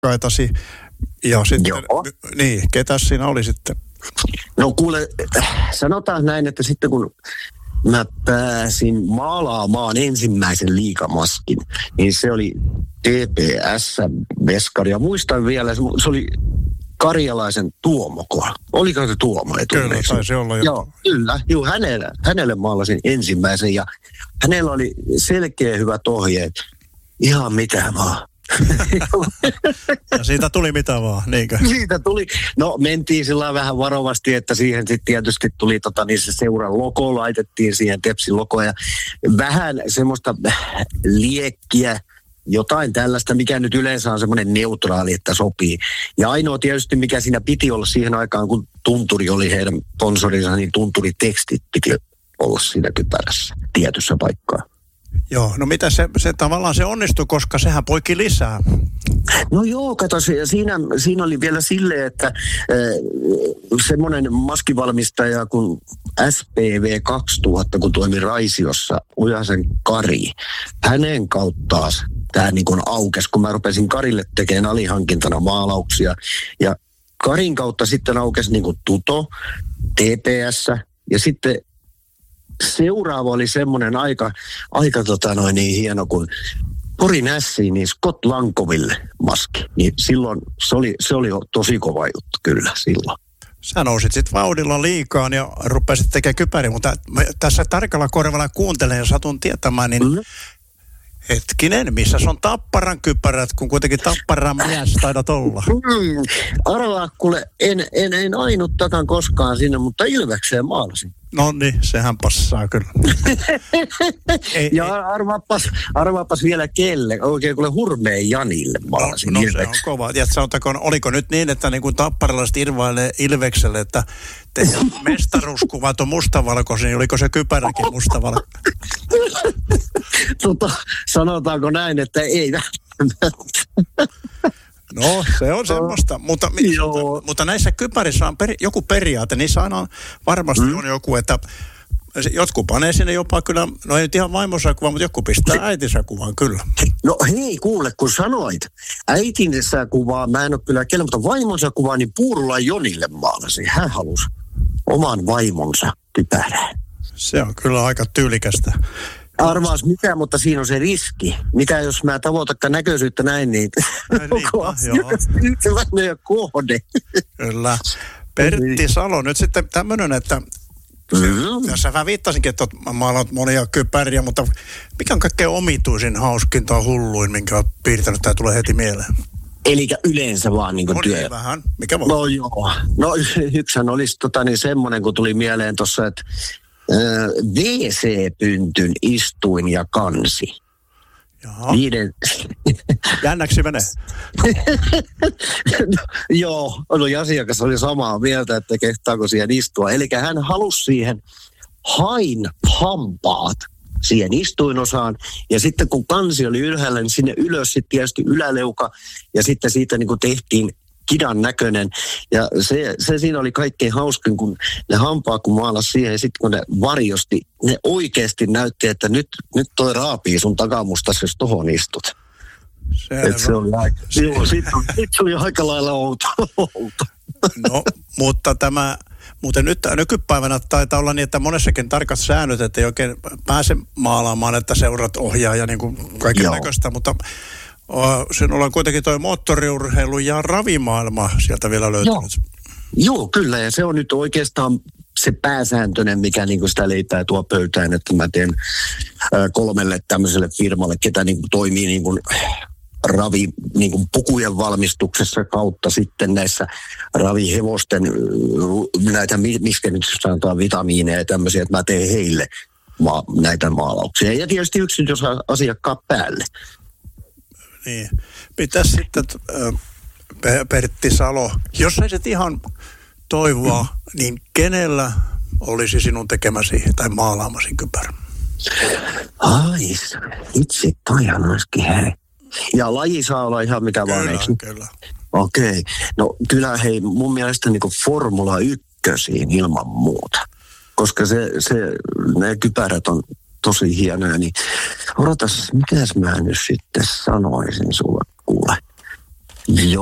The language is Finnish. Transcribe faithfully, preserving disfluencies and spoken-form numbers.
rakkaitasi. Ja sitten, Joo. niin, ketäs siinä oli sitten? No kuule, sanotaan näin, että sitten kun mä pääsin maalaamaan ensimmäisen liigamaskin, niin se oli T P S-veskari. Ja muistan vielä, se oli karjalaisen Tuomoko. Oliko se Tuomo? Kyllä, taisi olla joku. Joo, kyllä. Joo, hänelle, hänelle maalasin ensimmäisen ja hänellä oli selkeä hyvät ohjeet. Ihan mitä vaan. Ja siitä tuli mitä vaan, niinkö? Siitä tuli. No mentiin sillä vähän varovasti, että siihen sitten tietysti tuli tota, niin se seuran logo, laitettiin siihen Tepsin logo ja vähän semmoista liekkiä, jotain tällaista, mikä nyt yleensä on semmoinen neutraali, että sopii. Ja ainoa tietysti, mikä siinä piti olla siihen aikaan, kun Tunturi oli heidän sponsorinsa, niin Tunturi-tekstit piti olla siinä kypärässä tietyssä paikkaa. Joo, no mitä se, se tavallaan se onnistui, koska sehän poiki lisää. No joo, kato, siinä, siinä oli vielä silleen, että äh, semmoinen maskivalmistaja kuin S P V kaksituhatta, kun toimi Raisiossa, Ujasen Kari, hänen kauttaan tämä niin kuin aukesi, kun mä rupesin Karille tekemään alihankintana maalauksia. Ja Karin kautta sitten aukesi niin kuin Tuto, T P S ja sitten seuraava oli semmoinen aika, aika tota noin niin hieno kuin Porin ässiin, niin Scott Lankoville maski. Niin silloin se oli, se oli tosi kova juttu kyllä silloin. Sä nousit sitten vauhdilla liikaan ja rupesit tekemään kypäriä, mutta tässä tarkalla korvalla kuuntelen ja satun tietämään, niin mm. hetkinen, missä on Tapparan kypärät, kun kuitenkin Tapparan mies taidat olla? Mm. Arvaa, kuule, en, en, en ainuttakaan koskaan sinne, mutta Ilvekseen maalasin. No niin, sehän passaa kyllä. ei, ja arvaapas, arvaapas vielä kelle, oikein kuule Hurmeen Janille maalasin. No, no se on kova. Ja sanotakoon, oliko nyt niin, että niin kuin tapparalaiset irvailee Ilvekselle, että teidän mestaruuskuvat on mustavalkoisia, niin oliko se kypäräkin mustavalkoinen? tota, sanotaanko näin, että ei välttämättä. No, se on semmoista, mutta, mutta, mutta näissä kypärissä on peri, joku periaate, niissä aina varmasti mm. on joku, että jotkut panee sinne jopa kyllä, no ei nyt ihan vaimonsa kuvaan, mutta joku pistää äitinsä kuvaan kyllä. No hei, kuule, kun sanoit äitinsä kuvaa, mä en ole kyllä kellä, mutta vaimonsa kuvaa, niin Puurulan Jonille maalasi. Hän halusi oman vaimonsa kypärään. Se on kyllä aika tyylikästä. Arvaas mitä, mutta siinä on se riski. Mitä jos mä tavoitakaan näköisyyttä näin, niin onko tyytyväinen ja kohde. Kyllä. Pertti Salo, nyt sitten tämmöinen, että mm-hmm. tässä mä viittasinkin, että maalat monia kypäriä, mutta mikä on kaikkein omituisin, hauskin tai hulluin, minkä olet piirtänyt, tämä tulee heti mieleen? Elikkä yleensä vaan niin kuin no, työ. Niin vähän, mikä voi? No joo, no yksihän olisi tota, niin semmoinen, kun tuli mieleen tuossa, että V C-pyntyn istuin ja kansi. Jaha. Niiden... Jännäksi menee. no, joo, no asiakas oli samaa mieltä, että kehtaako siihen istua. Eli hän halusi siihen hain hampaat siihen istuinosaan. Ja sitten kun kansi oli ylhäällä, niin sinne ylös sitten tietysti yläleuka. Ja sitten siitä niin kuin tehtiin kidan näköinen. Ja se, se siinä oli kaikkein hauskin, kun ne hampaat, kun maalasi siihen, ja sitten kun ne varjosti, ne oikeasti näytti, että nyt, nyt toi raapii sun takamustasi, jos tohon istut. Se oli aika, joo, sitten sit oli aika lailla outo. No, mutta tämä, muuten nyt nykypäivänä taitaa olla niin, että monessakin tarkat säännöt, että ei oikein pääse maalaamaan, että seurat ohjaa ja niin kuin kaiken näköistä, mutta sen ollaan kuitenkin toi moottoriurheilu ja ravimaailma sieltä vielä löytynyt. Joo. Joo, kyllä, ja se on nyt oikeastaan se pääsääntöinen, mikä niin kuin sitä leipää tuo pöytään, että mä teen kolmelle tämmöiselle firmalle, ketä niin kuin toimii niin kuin ravi, niin kuin pukujen valmistuksessa kautta sitten näissä ravihevosten, näitä, mistä nyt sanotaan vitamiineja ja tämmöisiä, että mä teen heille ma- näitä maalauksia. Ja tietysti yksityisasiakkaat päälle. Niin. Mitäs sitten, äh, Pertti Salo, jos saisit ihan toivoa, niin kenellä olisi sinun tekemäsi tai maalaamasi kypärä? Ai, itse toihan olisikin hei. Ja laji saa olla ihan mikä kyllä, vaan, eikö? Kyllä, Okei. Okay. No kyllä hei, mun mielestä niin kuin Formula ykkösiin ilman muuta. Koska se, se, ne kypärät on tosi hienoja, niin odotas, mitäs mä nyt sitten sanoisin sulle, kuule. Joo.